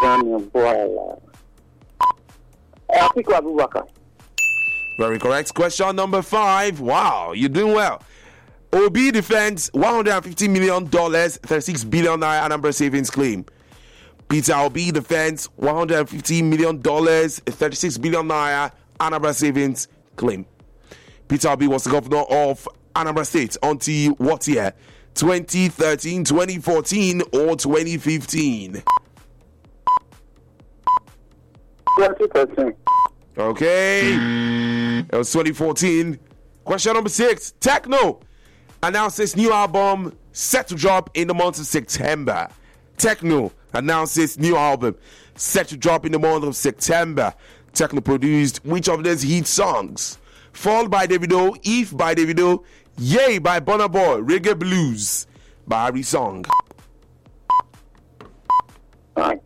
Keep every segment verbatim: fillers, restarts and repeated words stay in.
Very correct. Question number five. Wow, you're doing well. Obi defends one hundred fifty million dollars, thirty-six billion naira Anambra savings claim. Peter Obi defends one hundred fifty million dollars, thirty-six billion naira Anambra savings claim. Peter Obi was the governor of Anambra State until what year? twenty thirteen, twenty fourteen, or twenty fifteen? twenty thirteen. Okay. It was twenty fourteen. Question number six. Techno announces new album set to drop in the month of September. Techno announces new album set to drop in the month of September. Techno produced which of these hit songs? Fall by Davido, If by Davido, Yay by Burna Boy, Reggae Blues by Harry Song. Right.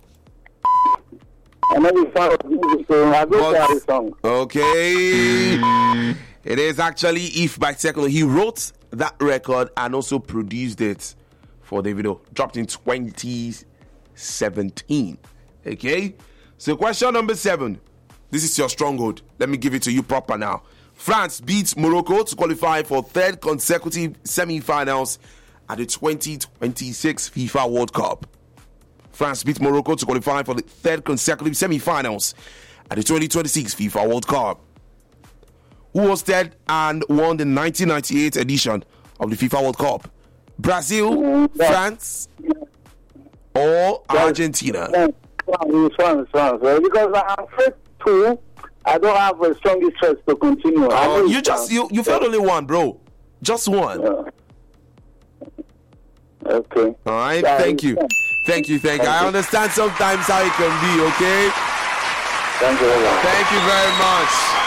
I know you found music, so I go to Harry Song. Okay. It is actually If by Techno. He wrote that record and also produced it for Davido. Dropped in twenty seventeen. Okay. So question number seven. This is your stronghold. Let me give it to you proper now. France beats Morocco to qualify for third consecutive semi-finals at the twenty twenty-six FIFA World Cup. France beat Morocco to qualify for the third consecutive semi-finals at the twenty twenty-six FIFA World Cup. Who hosted and won the nineteen ninety-eight edition of the FIFA World Cup? Brazil, France, or Argentina? France, France, France. Because I'm afraid to, I don't have a strong interest to continue. Oh, you just you you failed only one, bro. Just one. Yeah. Okay. All right. Yeah, thank you. Thank you. Thank you. I understand sometimes how it can be. Okay. Thank you very much. Thank you very much.